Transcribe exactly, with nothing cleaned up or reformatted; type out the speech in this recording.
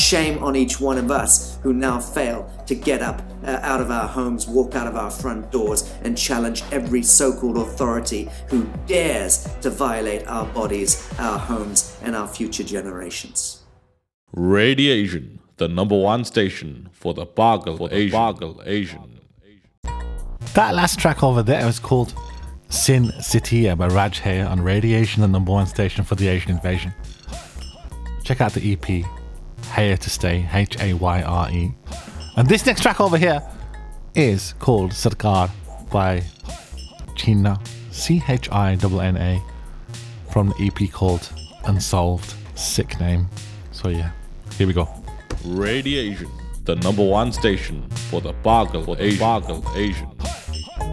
Shame on each one of us who now fail to get up uh, out of our homes, walk out of our front doors, and challenge every so-called authority who dares to violate our bodies, our homes, and our future generations. Radiation, the number one station for the Bargal for the Asian. Bargal Asian. That last track over there was called Sin Sitiya by Raj Hayya on Radiation, the number one station for the Asian invasion. Check out the E P, Hayya to Stay, H A Y R E. And this next track over here is called Sarkar by China, C H I N N A, from the E P called Unsolved. Sick name. So yeah, here we go. Radiation, the number one station for the Bargal for the Bargal Asian.